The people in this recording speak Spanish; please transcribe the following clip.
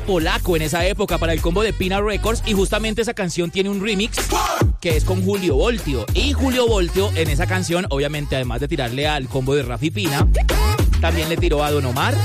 polaco en esa época para el combo de Pina Records, y justamente esa canción tiene un remix que es con Julio Voltio. Y Julio Voltio en esa canción, obviamente, además de tirarle al combo de Rafi Pina, también le tiró a Don Omar